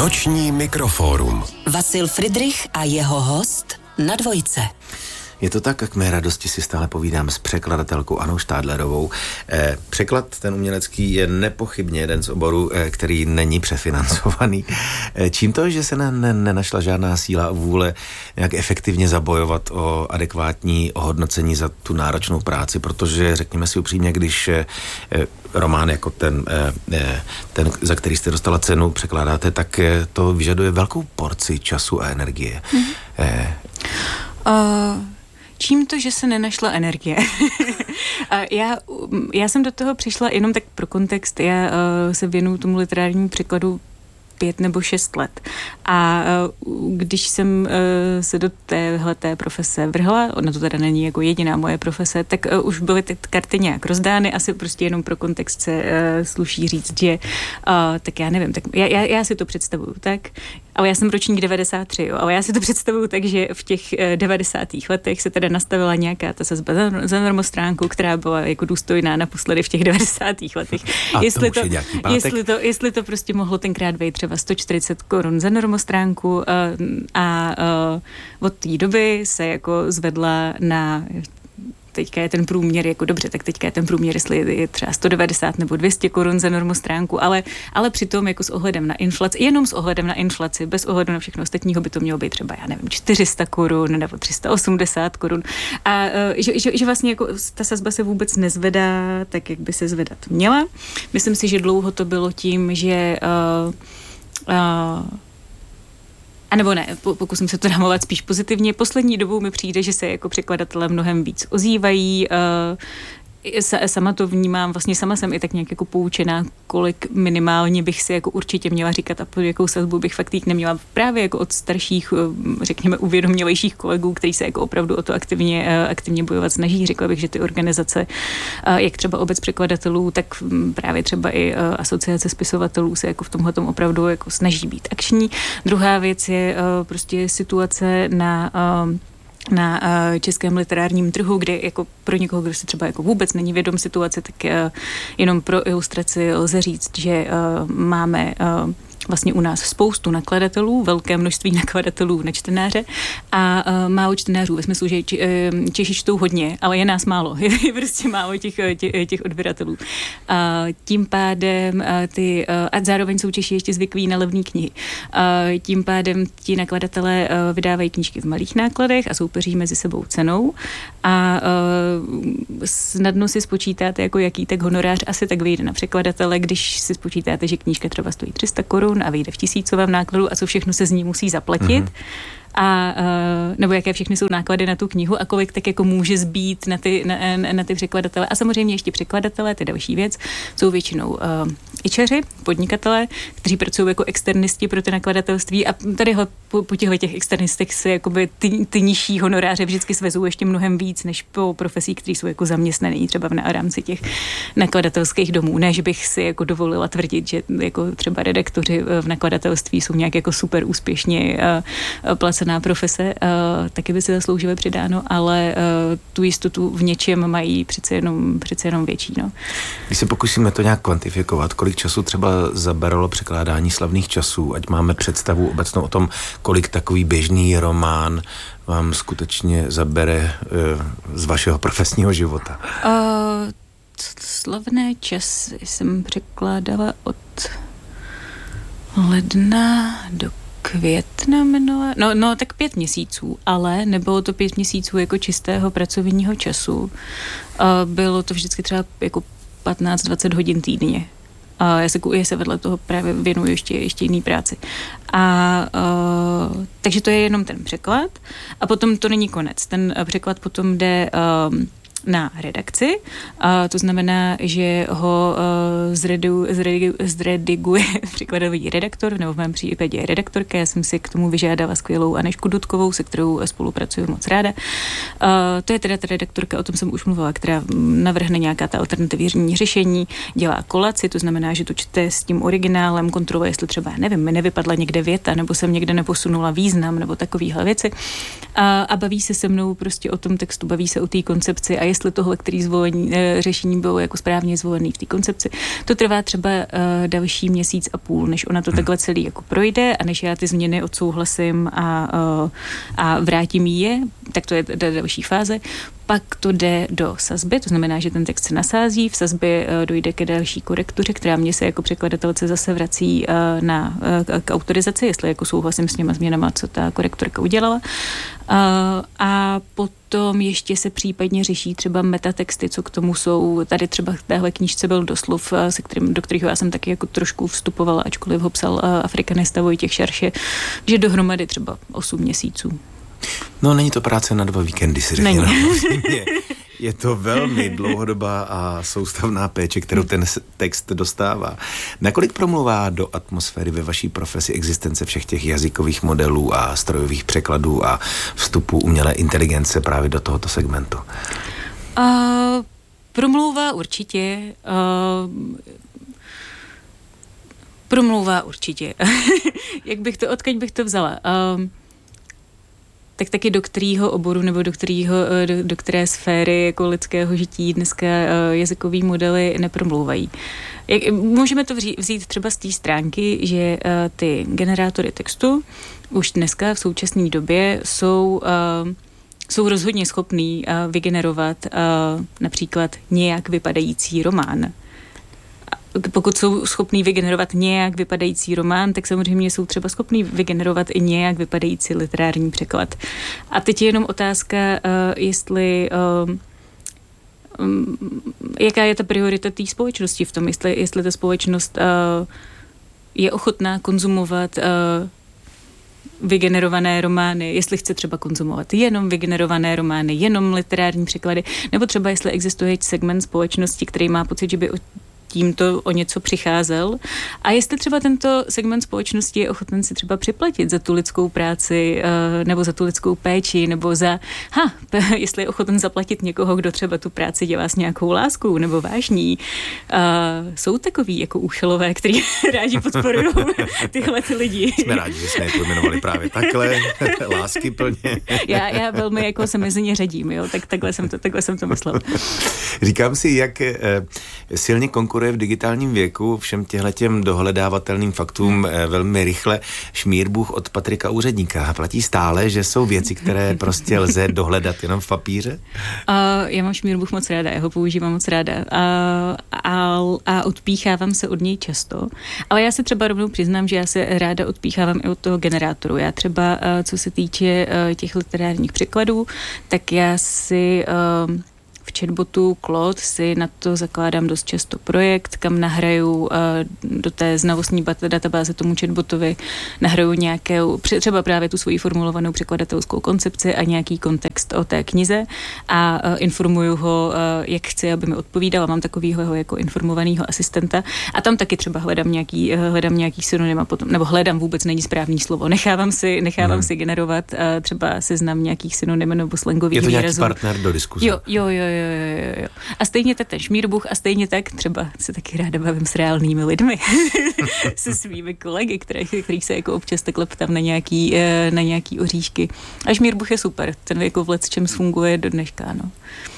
Noční mikrofórum. Vasil Fridrich a jeho host na Dvojce. Je to tak, jak mé radosti si stále povídám s překladatelkou Annou Štádlerovou. Překlad ten umělecký je nepochybně jeden z oborů, který není přefinancovaný. Čím to, že se nenašla žádná síla a vůle nějak efektivně zabojovat o adekvátní ohodnocení za tu náročnou práci, protože řekněme si upřímně, když román jako ten, za který jste dostala cenu, překládáte, tak to vyžaduje velkou porci času a energie. Čím to, že se nenašla energie? Já jsem do toho přišla jenom tak pro kontext. Já se věnuju tomu literárnímu překladu 5 nebo 6 let. A když jsem se do téhleté profese vrhla, ona to teda není jako jediná moje profese, tak už byly ty karty nějak rozdány, asi prostě jenom pro kontext se sluší říct, že tak já nevím, tak já si to představuju tak, ale já jsem ročník 93, jo, ale já si to představuju tak, že v těch 90. letech se teda nastavila nějaká ta sazba za normostránku, která byla jako důstojná naposledy v těch 90. letech. A Jestli to prostě mohlo tenkrát být třeba 140 korun za normostránku a od té doby se jako zvedla na teďka je ten průměr jako dobře, tak teďka je ten průměr, jestli je třeba 190 nebo 200 korun za normostránku, ale přitom jako s ohledem na inflaci, jenom s ohledem na inflaci, bez ohledu na všechno ostatního by to mělo být třeba, já nevím, 400 korun nebo 380 korun. A že vlastně jako ta sazba se vůbec nezvedá tak, jak by se zvedat měla. Myslím si, že dlouho to bylo tím, že a nebo ne, pokusím se to namovat spíš pozitivně. Poslední dobou mi přijde, že se jako překladatelé mnohem víc ozývají. Sama to vnímám, vlastně sama jsem i tak nějak jako poučená, kolik minimálně bych si jako určitě měla říkat a pod jakou sazbu bych fakt jít neměla. Právě jako od starších, řekněme, uvědomělejších kolegů, kteří se jako opravdu o to aktivně bojovat snaží. Řekla bych, že ty organizace, jak třeba Obec překladatelů, tak právě třeba i Asociace spisovatelů se jako v tomhletom opravdu jako snaží být akční. Druhá věc je prostě situace na českém literárním trhu, kde jako pro někoho, kdo si třeba jako vůbec není vědom situace, tak jenom pro ilustraci lze říct, že máme vlastně u nás spoustu nakladatelů, velké množství nakladatelů na čtenáře a málo čtenářů, ve smyslu, že Češi čtou hodně, ale je nás málo. Je prostě málo těch odběratelů. Tím pádem a zároveň jsou Češi ještě zvyklí na levné knihy. Tím pádem ti nakladatelé vydávají knížky v malých nákladech a soupeří mezi sebou cenou a snadno si spočítáte, jako jaký tak honorář asi tak vyjde na překladatele, když si spočítáte, že knížka třeba stojí 300 korun a vyjde v 1000 nákladu a co všechno se z ní musí zaplatit. A nebo jaké všechny jsou náklady na tu knihu a kolik tak jako může zbýt na ty překladatele. A samozřejmě ještě překladatelé, to je další věc, jsou většinou ičeři, podnikatelé, kteří pracují jako externisti pro ty nakladatelství a tadyhle po těch externistech se jakoby ty nižší honoráře vždycky svezou ještě mnohem víc, než po profesích, kteří jsou jako zaměstnaný třeba v rámci těch nakladatelských domů. Ne, že bych si jako dovolila tvrdit, že jako třeba redaktoři v nakladatelství jsou nějak jako super úspěšně placená profese, taky by se zasloužily přidáno, ale tu jistotu v něčem mají přece jenom větší. No. Když se pokusíme to nějak kvantifikovat, kolik času třeba zaberalo překládání Slavných časů, ať máme představu obecnou o tom, kolik takový běžný román vám skutečně zabere z vašeho profesního života? Slavné časy jsem překládala od ledna do května minule, no tak 5 měsíců, ale nebylo to 5 měsíců jako čistého pracovního času. Bylo to vždycky třeba jako 15-20 hodin týdně. Já se vedle toho právě věnuju ještě jiný práci. Takže to je jenom ten překlad a potom to není konec. Ten překlad potom jde na redakci. To znamená, že ho zrediguje překladový redaktor, nebo v mém případě redaktorka. Já jsem si k tomu vyžádala skvělou Anežku Dudkovou, se kterou spolupracuju moc ráda. To je teda ta redaktorka, o tom jsem už mluvila, která navrhne nějaká ta alternativní řešení, dělá kolaci, to znamená, že to čte s tím originálem, kontroluje, jestli třeba, nevím, mi nevypadla někde věta, nebo jsem někde neposunula význam, nebo takovýhle věci. A baví se se mnou prostě o tom textu, baví se o té koncepci a jestli tohle, který řešení bylo jako správně zvolený v té koncepci. To trvá třeba další měsíc a půl, než ona to takhle celý jako projde a než já ty změny odsouhlasím a vrátím je, tak to je další fáze. Pak to jde do sazby, to znamená, že ten text se nasází, v sazbě dojde ke další korektuře, která mě se jako překladatelce zase vrací k autorizaci, jestli jako souhlasím s těma změnama, co ta korektorka udělala. A potom ještě se případně řeší třeba metatexty, co k tomu jsou. Tady třeba v téhle knížce byl doslov, do kterého já jsem taky jako trošku vstupovala, ačkoliv ho psal afrikanista Vojtěch Šarše, že dohromady třeba 8 měsíců. No, není to práce na 2 víkendy, si řekněme. Je to velmi dlouhodobá a soustavná péče, kterou ten text dostává. Nakolik promluvá do atmosféry ve vaší profesi existence všech těch jazykových modelů a strojových překladů a vstupu umělé inteligence právě do tohoto segmentu? Promlouvá určitě. Promlouvá určitě. Odkud bych to vzala? Tak taky do kterého oboru nebo do které sféry jako lidského žití dneska jazykový modely nepromlouvají. Můžeme to vzít třeba z té stránky, že ty generátory textu už dneska v současné době jsou rozhodně schopný vygenerovat například nějak vypadající román. Pokud jsou schopní vygenerovat nějak vypadající román, tak samozřejmě jsou třeba schopní vygenerovat i nějak vypadající literární překlad. A teď je jenom otázka, jaká je ta priorita té společnosti v tom, jestli ta společnost je ochotná konzumovat vygenerované romány, jestli chce třeba konzumovat jenom vygenerované romány, jenom literární překlady, nebo třeba jestli existuje segment společnosti, který má pocit, že by tímto o něco přicházel. A jestli třeba tento segment společnosti je ochoten si třeba připlatit za tu lidskou práci nebo za tu lidskou péči, nebo jestli je ochoten zaplatit někoho, kdo třeba tu práci dělá s nějakou láskou nebo vážní. Jsou takový jako úchylové, kteří rádi podporují tyhle ty lidi. Jsme rádi, že jsme je pojmenovali právě takhle, lásky plně. Já velmi jako se mezi ně řadím, jo, tak takhle jsem to myslel. Říkám si, jak silně konkuruje v digitálním věku všem těm dohledávatelným faktům velmi rychle šmírbůh od Patrika Úředníka. Platí stále, že jsou věci, které prostě lze dohledat jenom v papíře? Já mám šmírbůh moc ráda, já ho používám moc ráda a odpíchávám se od něj často. Ale já se třeba rovnou přiznám, že já se ráda odpíchávám i od toho generátoru. Já třeba, co se týče těch literárních překladů, tak já si v chatbotu Claude si na to zakládám dost často projekt, kam nahraju do té znalostní databáze tomu chatbotovi, nahraju nějakou, třeba právě tu svoji formulovanou překladatelskou koncepci a nějaký kontext o té knize a informuju ho, jak chci, aby mi odpovídal. Mám takovýho jako informovaného asistenta a tam taky třeba hledám nějaký synonym a potom, nebo hledám vůbec není správný slovo. Nechávám si generovat třeba seznam nějakých synonymů nebo slangových výrazů. Je to nějaký partner do diskuze. Jo. A stejně tak ten šmírbůh a stejně tak třeba se taky ráda bavím s reálnými lidmi. Se svými kolegy, kterých se jako občas takhle ptám na nějaký oříšky. A šmírbůh je super. Ten jako v lecčem funguje do dneška, no.